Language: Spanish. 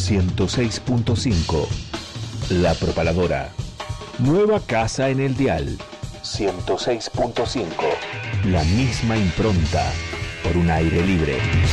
106.5. La Propaladora. Nueva casa en el dial. 106.5. La misma impronta por un aire libre.